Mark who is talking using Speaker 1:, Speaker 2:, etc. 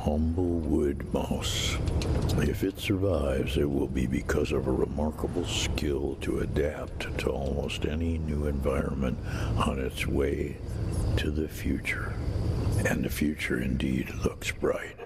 Speaker 1: humble wood mouse. If it survives, it will be because of a remarkable skill to adapt to almost any new environment on its way to the future. And the future indeed looks bright.